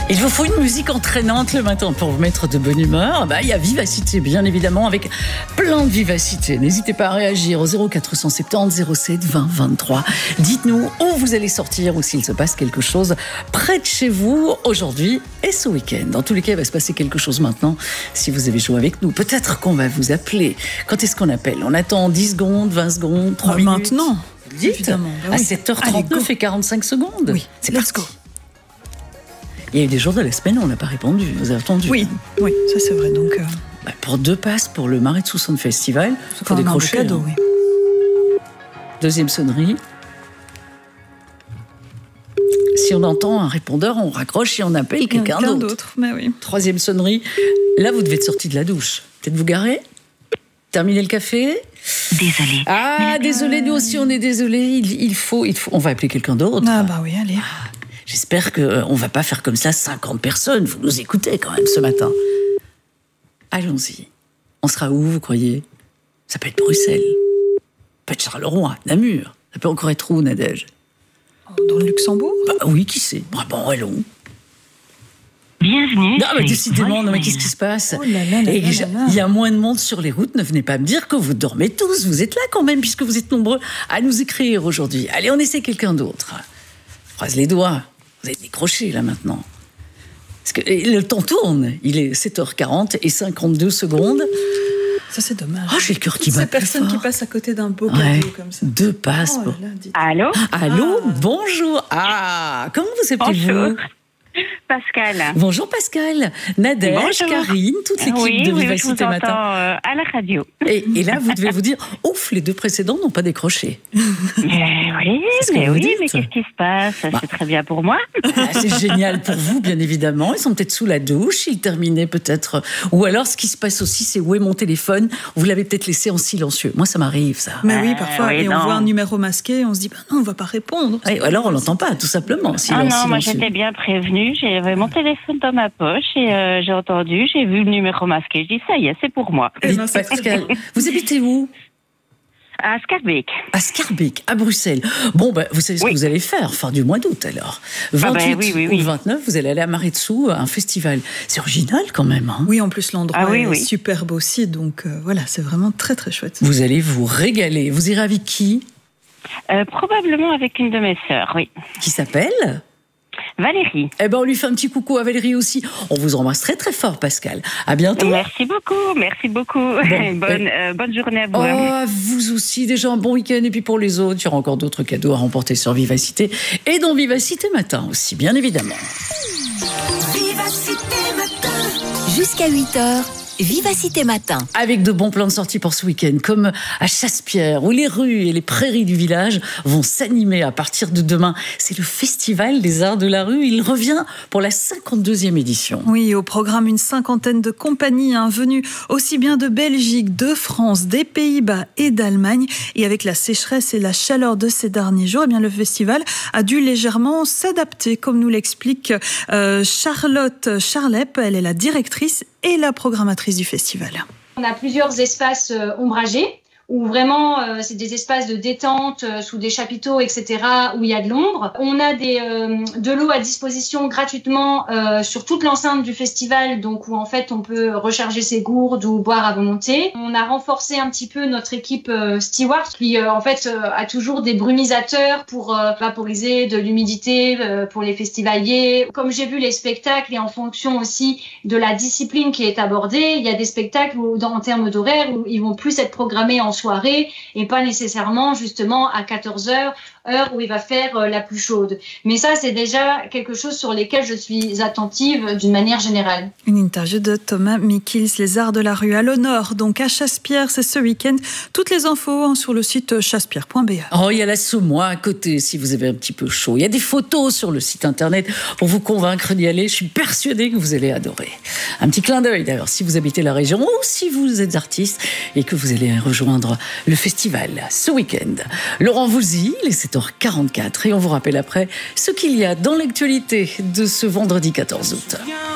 Il vous faut une musique entraînante le matin pour vous mettre de bonne humeur. Il y a Vivacité, bien évidemment, avec plein de vivacité. N'hésitez pas à réagir au 0470 07 20 23. Dites-nous où vous allez sortir ou s'il se passe quelque chose près de chez vous aujourd'hui et ce week-end. Dans tous les cas, il va se passer quelque chose maintenant. Si vous avez joué avec nous, peut-être qu'on va vous appeler. Quand est-ce qu'on appelle? On attend 10 secondes, 20 secondes, 3 minutes. Maintenant, dites, évidemment. À 7h39 et 45 secondes. Oui, c'est let's parti. Il y a eu des jours de la semaine où on n'a pas répondu. Vous avez attendu. Oui, ça c'est vrai. Donc, pour 2 passes pour le Marais de Sousson Festival, il faut décrocher. Cadeau, oui. Deuxième sonnerie. Si on entend un répondeur, on raccroche et on appelle quelqu'un d'autre. Mais oui. Troisième sonnerie. Là, vous devez être sorti de la douche. Peut-être vous garer. Terminer le café. Désolée. Désolé, nous aussi on est désolé. Il faut. On va appeler quelqu'un d'autre. Oui, allez. J'espère qu'on ne va pas faire comme ça 50 personnes. Vous nous écoutez quand même ce matin. Allons-y. On sera où, vous croyez? Ça peut être Bruxelles. Ça peut être Charleroi, Namur. Ça peut encore être où, Nadège? Dans le Luxembourg? Oui, qui sait? Brabant, allons. Bienvenue. Non, mais décidément, mais qu'est-ce qui se passe? Il y a moins de monde sur les routes. Ne venez pas me dire que vous dormez tous. Vous êtes là quand même, puisque vous êtes nombreux à nous écrire aujourd'hui. Allez, on essaie quelqu'un d'autre. Croise les doigts. Vous êtes décroché, là, maintenant. Parce que le temps tourne. Il est 7h40 et 52 secondes. Ça, c'est dommage. J'ai le cœur qui bat. C'est personne qui passe à côté d'un beau cadeau comme ça. 2 passes. Allô? Allô? Bonjour. Comment vous appelez-vous? Pascal. Bonjour Pascal. Nadège, Bonjour. Karine, toute l'équipe de Vivacité je vous Matin. entends, à la radio. Et là, vous devez vous dire, ouf, les 2 précédents n'ont pas décroché. Mais qu'est-ce qui se passe? C'est très bien pour moi. C'est génial pour vous, bien évidemment. Ils sont peut-être sous la douche, ils terminaient peut-être. Ou alors, ce qui se passe aussi, c'est où est mon téléphone? Vous l'avez peut-être laissé en silencieux. Moi, ça m'arrive, ça. Mais oui, parfois, on voit un numéro masqué, on se dit, non, on va pas répondre. Et alors, on l'entend pas, tout simplement. Moi, j'étais bien prévenue. J'avais mon téléphone dans ma poche et j'ai entendu, j'ai vu le numéro masqué. Je dis, ça y est, c'est pour moi. Dites, Pascal, vous habitez où? À Scarbeck. À Scarbeck, à Bruxelles. Bon, vous savez ce que vous allez faire, fin du mois d'août alors. 28 ou 29, vous allez aller à Marais-Dessous, à un festival. C'est original quand même. Hein. Oui, en plus l'endroit est superbe aussi, donc voilà, c'est vraiment très très chouette. Vous allez vous régaler. Vous irez avec qui? Probablement avec une de mes sœurs, oui. Qui s'appelle? Valérie. On lui fait un petit coucou à Valérie aussi. On vous embrasse très très fort, Pascal. À bientôt. Merci beaucoup. Bonne journée à vous. À vous aussi, déjà un bon week-end. Et puis pour les autres, il y aura encore d'autres cadeaux à remporter sur Vivacité. Et dans Vivacité Matin aussi, bien évidemment. Vivacité Matin. Jusqu'à 8h. Vivacité Matin. Avec de bons plans de sortie pour ce week-end, comme à Chassepierre, où les rues et les prairies du village vont s'animer à partir de demain. C'est le Festival des Arts de la Rue. Il revient pour la 52e édition. Oui, au programme, une 50aine de compagnies venues aussi bien de Belgique, de France, des Pays-Bas et d'Allemagne. Et avec la sécheresse et la chaleur de ces derniers jours, le festival a dû légèrement s'adapter, comme nous l'explique Charlotte Charlep. Elle est la directrice et la programmatrice du festival. On a plusieurs espaces ombragés où vraiment c'est des espaces de détente sous des chapiteaux, etc., où il y a de l'ombre. On a de l'eau à disposition gratuitement sur toute l'enceinte du festival, donc où en fait on peut recharger ses gourdes ou boire à volonté. On a renforcé un petit peu notre équipe steward qui en fait a toujours des brumisateurs pour vaporiser de l'humidité pour les festivaliers. Comme j'ai vu les spectacles et en fonction aussi de la discipline qui est abordée, il y a des spectacles où, en termes d'horaire, où ils vont plus être programmés en soirée et pas nécessairement justement à 14h, heure où il va faire la plus chaude. Mais ça, c'est déjà quelque chose sur lesquels je suis attentive d'une manière générale. Une interview de Thomas Mikils, les Arts de la Rue à l'honneur. Donc à Chassepierre, c'est ce week-end. Toutes les infos sur le site chassepierre.be. Il y a la Saumois à côté si vous avez un petit peu chaud. Il y a des photos sur le site internet pour vous convaincre d'y aller. Je suis persuadée que vous allez adorer. Un petit clin d'œil d'ailleurs si vous habitez la région ou si vous êtes artiste et que vous allez rejoindre le festival ce week-end. Laurent Voulzy, il est 7h44 et on vous rappelle après ce qu'il y a dans l'actualité de ce vendredi 14 août.